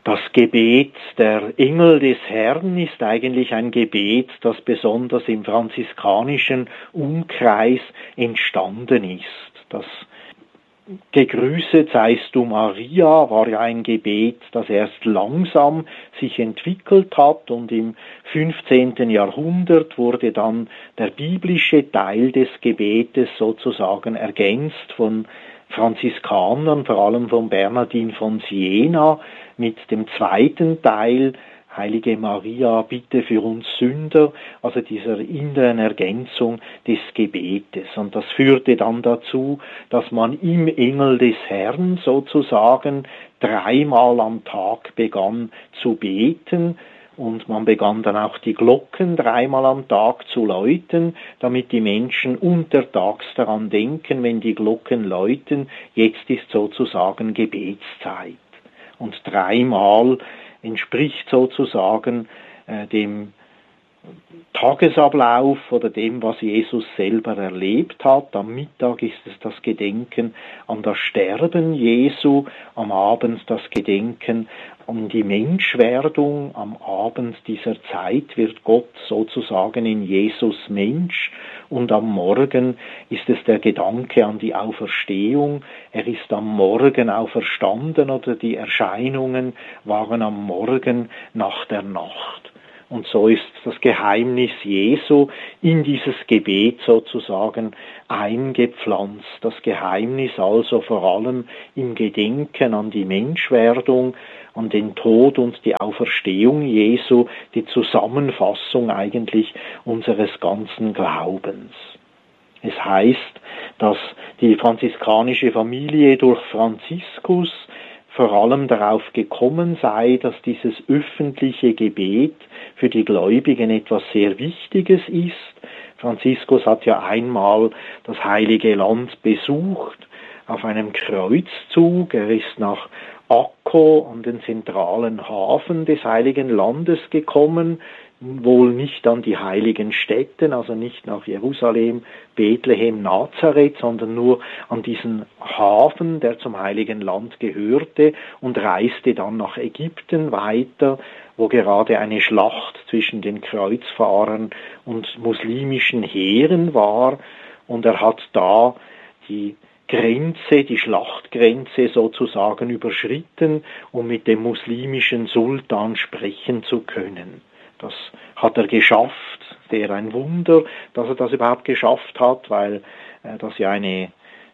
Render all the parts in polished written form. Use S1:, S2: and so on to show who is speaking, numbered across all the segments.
S1: Das Gebet der Engel des Herrn ist eigentlich ein Gebet, das besonders im franziskanischen Umkreis entstanden ist. Das Gegrüßet seist du Maria war ja ein Gebet, das erst langsam sich entwickelt hat, und im 15. Jahrhundert wurde dann der biblische Teil des Gebetes sozusagen ergänzt von Franziskanern, vor allem von Bernhardin von Siena, mit dem zweiten Teil: Heilige Maria, bitte für uns Sünder, also dieser inneren Ergänzung des Gebetes. Und das führte dann dazu, dass man im Engel des Herrn sozusagen 3-mal am Tag begann zu beten, und man begann dann auch die Glocken 3-mal am Tag zu läuten, damit die Menschen untertags daran denken, wenn die Glocken läuten, jetzt ist sozusagen Gebetszeit. Und 3-mal entspricht sozusagen dem Tagesablauf oder dem, was Jesus selber erlebt hat. Am Mittag ist es das Gedenken an das Sterben Jesu, am Abend das Gedenken an die Menschwerdung. Am Abend dieser Zeit wird Gott sozusagen in Jesus Mensch, und am Morgen ist es der Gedanke an die Auferstehung. Er ist am Morgen auferstanden, oder die Erscheinungen waren am Morgen nach der Nacht. Und so ist das Geheimnis Jesu in dieses Gebet sozusagen eingepflanzt. Das Geheimnis also vor allem im Gedenken an die Menschwerdung, an den Tod und die Auferstehung Jesu, die Zusammenfassung eigentlich unseres ganzen Glaubens. Es heißt, dass die franziskanische Familie durch Franziskus vor allem darauf gekommen sei, dass dieses öffentliche Gebet für die Gläubigen etwas sehr Wichtiges ist. Franziskus hat ja einmal das Heilige Land besucht auf einem Kreuzzug. Er ist nach Akko, an den zentralen Hafen des Heiligen Landes gekommen, wohl nicht an die heiligen Städten, also nicht nach Jerusalem, Bethlehem, Nazareth, sondern nur an diesen Hafen, der zum Heiligen Land gehörte, und reiste dann nach Ägypten weiter, wo gerade eine Schlacht zwischen den Kreuzfahrern und muslimischen Heeren war, und er hat da die Schlachtgrenze sozusagen überschritten, um mit dem muslimischen Sultan sprechen zu können. Das hat er geschafft, sehr ein Wunder, dass er das überhaupt geschafft hat, weil das ja eine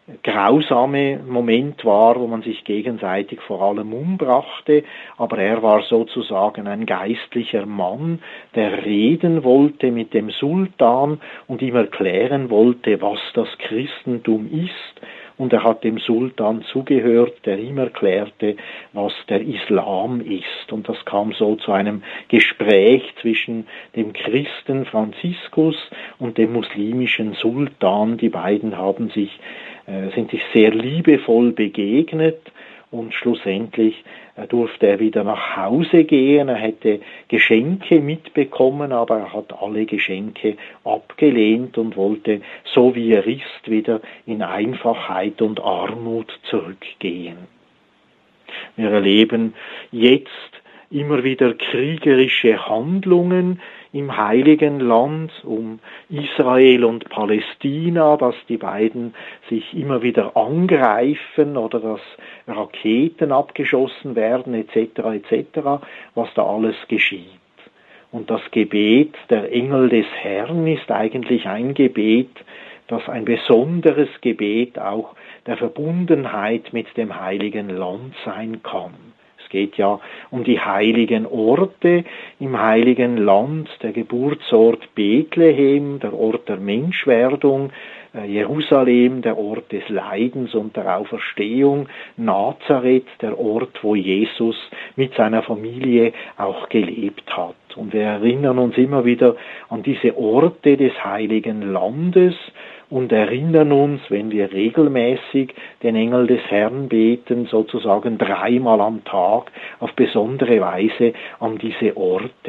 S1: grausame Moment war, wo man sich gegenseitig vor allem umbrachte, aber er war sozusagen ein geistlicher Mann, der reden wollte mit dem Sultan und ihm erklären wollte, was das Christentum ist. Und er hat dem Sultan zugehört, der ihm erklärte, was der Islam ist. Und das kam so zu einem Gespräch zwischen dem Christen Franziskus und dem muslimischen Sultan. Die beiden sind sich sehr liebevoll begegnet, und schlussendlich durfte er wieder nach Hause gehen. Er hätte Geschenke mitbekommen, aber er hat alle Geschenke abgelehnt und wollte, so wie er ist, wieder in Einfachheit und Armut zurückgehen. Wir erleben jetzt immer wieder kriegerische Handlungen im Heiligen Land um Israel und Palästina, dass die beiden sich immer wieder angreifen oder dass Raketen abgeschossen werden etc. was da alles geschieht. Und das Gebet der Engel des Herrn ist eigentlich ein Gebet, das ein besonderes Gebet auch der Verbundenheit mit dem Heiligen Land sein kann. Es geht ja um die heiligen Orte im Heiligen Land, der Geburtsort Bethlehem, der Ort der Menschwerdung, Jerusalem, der Ort des Leidens und der Auferstehung, Nazareth, der Ort, wo Jesus mit seiner Familie auch gelebt hat. Und wir erinnern uns immer wieder an diese Orte des Heiligen Landes und erinnern uns, wenn wir regelmäßig den Engel des Herrn beten, sozusagen 3-mal am Tag auf besondere Weise an diese Orte.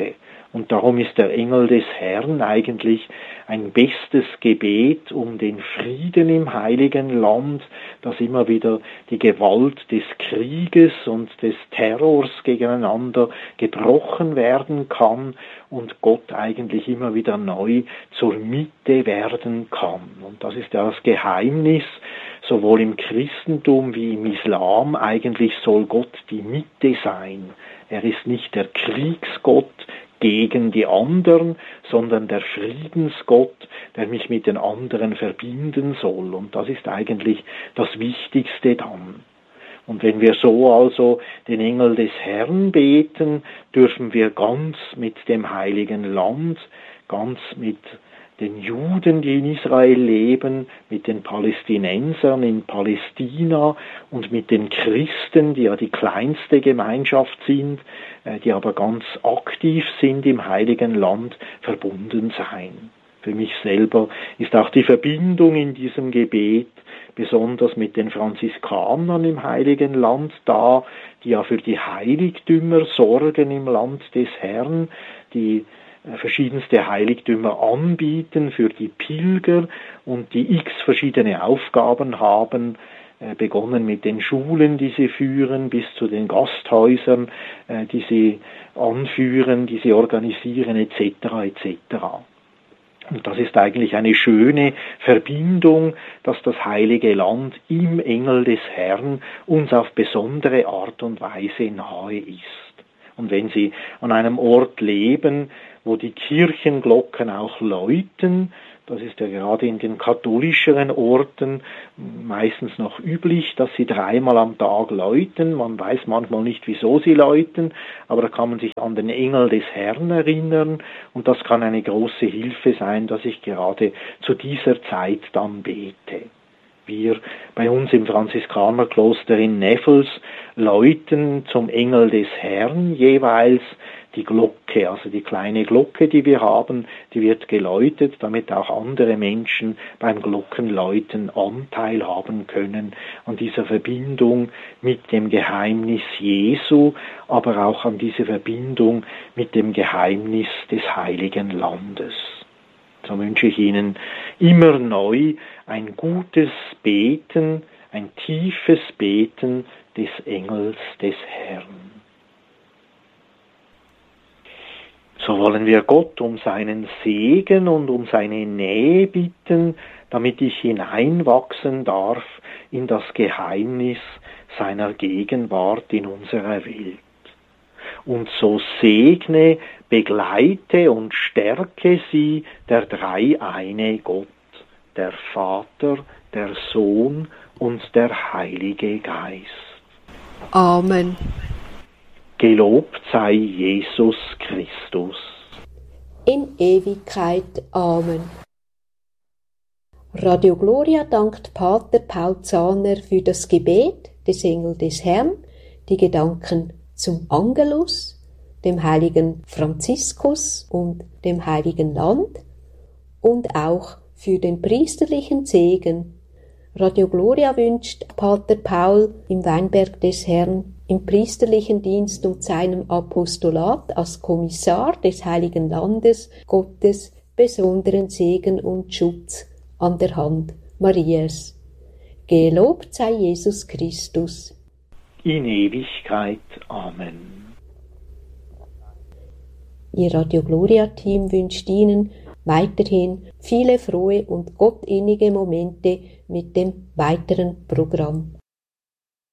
S1: Und darum ist der Engel des Herrn eigentlich ein bestes Gebet um den Frieden im Heiligen Land, dass immer wieder die Gewalt des Krieges und des Terrors gegeneinander gebrochen werden kann und Gott eigentlich immer wieder neu zur Mitte werden kann. Und das ist ja das Geheimnis, sowohl im Christentum wie im Islam. Eigentlich soll Gott die Mitte sein. Er ist nicht der Kriegsgott gegen die anderen, sondern der Friedensgott, der mich mit den anderen verbinden soll. Und das ist eigentlich das Wichtigste dann. Und wenn wir so also den Engel des Herrn beten, dürfen wir ganz mit dem Heiligen Land, ganz mit den Juden, die in Israel leben, mit den Palästinensern in Palästina und mit den Christen, die ja die kleinste Gemeinschaft sind, die aber ganz aktiv sind im Heiligen Land, verbunden sein. Für mich selber ist auch die Verbindung in diesem Gebet besonders mit den Franziskanern im Heiligen Land da, die ja für die Heiligtümer sorgen im Land des Herrn, die verschiedenste Heiligtümer anbieten für die Pilger und die x verschiedene Aufgaben haben, begonnen mit den Schulen, die sie führen, bis zu den Gasthäusern, die sie anführen, die sie organisieren, etc. etc. Und das ist eigentlich eine schöne Verbindung, dass das Heilige Land im Engel des Herrn uns auf besondere Art und Weise nahe ist. Und wenn Sie an einem Ort leben, wo die Kirchenglocken auch läuten, das ist ja gerade in den katholischeren Orten meistens noch üblich, dass sie 3-mal am Tag läuten. Man weiß manchmal nicht, wieso sie läuten, aber da kann man sich an den Engel des Herrn erinnern und das kann eine große Hilfe sein, dass ich gerade zu dieser Zeit dann bete. Wir bei uns im Franziskanerkloster in Neffels läuten zum Engel des Herrn jeweils die Glocke, also die kleine Glocke, die wir haben, die wird geläutet, damit auch andere Menschen beim Glockenläuten Anteil haben können an dieser Verbindung mit dem Geheimnis Jesu, aber auch an dieser Verbindung mit dem Geheimnis des Heiligen Landes. So wünsche ich Ihnen immer neu ein gutes Beten, ein tiefes Beten des Engels des Herrn. So wollen wir Gott um seinen Segen und um seine Nähe bitten, damit ich hineinwachsen darf in das Geheimnis seiner Gegenwart in unserer Welt. Und so segne, begleite und stärke sie der dreieine Gott, der Vater, der Sohn und der Heilige Geist.
S2: Amen.
S1: Gelobt sei Jesus Christus.
S2: In Ewigkeit. Amen. Radio Gloria dankt Pater Paul Zahner für das Gebet des Engel des Herrn, die Gedanken zum Angelus, dem heiligen Franziskus und dem heiligen Land und auch für den priesterlichen Segen. Radio Gloria wünscht Pater Paul im Weinberg des Herrn im priesterlichen Dienst und seinem Apostolat als Kommissar des Heiligen Landes Gottes besonderen Segen und Schutz an der Hand Marias. Gelobt sei Jesus Christus.
S1: In Ewigkeit. Amen.
S2: Ihr Radio Gloria Team wünscht Ihnen weiterhin viele frohe und gottinnige Momente mit dem weiteren Programm.